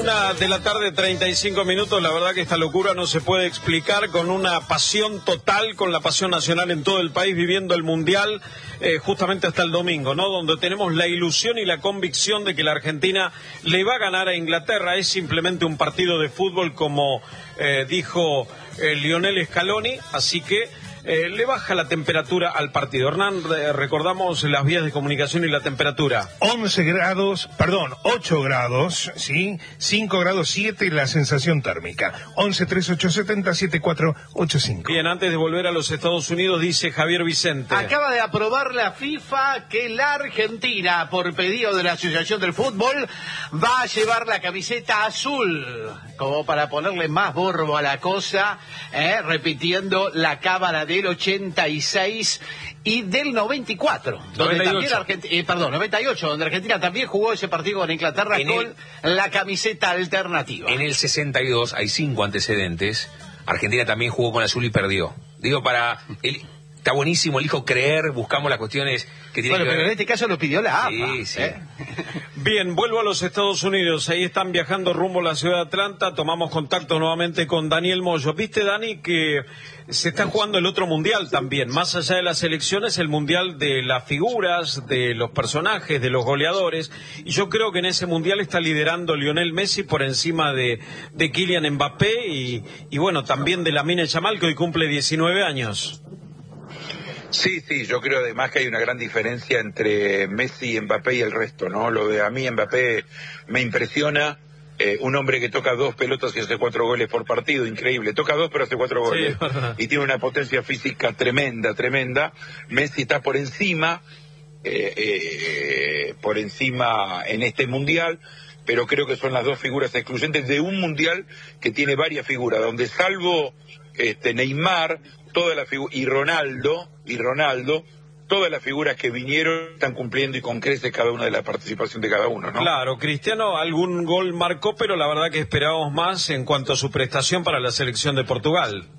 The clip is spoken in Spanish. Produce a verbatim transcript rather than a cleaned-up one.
Una de la tarde, treinta y cinco minutos. La verdad que esta locura no se puede explicar, con una pasión total, con la pasión nacional en todo el país, viviendo el Mundial eh, justamente hasta el domingo, ¿no? Donde tenemos la ilusión y la convicción de que la Argentina le va a ganar a Inglaterra. Es simplemente un partido de fútbol, como eh, dijo eh, Lionel Scaloni, así que Eh, le baja la temperatura al partido. Hernán, eh, recordamos las vías de comunicación y la temperatura. once grados, perdón, ocho grados, ¿sí? cinco grados siete la sensación térmica. once, treinta y ocho, setenta, setenta y cuatro, ochenta y cinco. Bien, antes de volver a los Estados Unidos, dice Javier Vicente. Acaba de aprobar la FIFA que la Argentina, por pedido de la Asociación del Fútbol, va a llevar la camiseta azul, como para ponerle más borbo a la cosa, eh, repitiendo la cábala del ochenta y seis y del noventa y cuatro, donde noventa y ocho. también Argentina, eh, perdón, noventa y ocho, donde Argentina también jugó ese partido con Inglaterra En con el, la camiseta alternativa. En el sesenta y dos hay cinco antecedentes. Argentina también jugó con azul y perdió. Digo, para el, está buenísimo, elijo creer, buscamos las cuestiones que tienen Bueno, que ver. pero en este caso lo pidió la A F A. Sí, sí. ¿eh? Bien, vuelvo a los Estados Unidos. Ahí están viajando rumbo a la ciudad de Atlanta. Tomamos contacto nuevamente con Daniel Moyo. ¿Viste, Dani, que se está jugando el otro mundial también? Más allá de las elecciones, el mundial de las figuras, de los personajes, de los goleadores. Y yo creo que en ese mundial está liderando Lionel Messi por encima de, de Kylian Mbappé y, y bueno, también de Lamine Yamal, que hoy cumple diecinueve años. Sí, sí, yo creo además que hay una gran diferencia entre Messi, Mbappé y el resto, ¿no? Lo de a mí Mbappé me impresiona, eh, un hombre que toca dos pelotas y hace cuatro goles por partido, increíble, toca dos pero hace cuatro goles, sí, y tiene una potencia física tremenda, tremenda. Messi está por encima, eh, eh, por encima en este mundial, pero creo que son las dos figuras excluyentes de un mundial que tiene varias figuras, donde salvo este Neymar, toda la figu- y Ronaldo, y Ronaldo, todas las figuras que vinieron están cumpliendo y con creces cada una de la participación de cada uno, ¿no? Claro, Cristiano algún gol marcó, pero la verdad que esperábamos más en cuanto a su prestación para la selección de Portugal.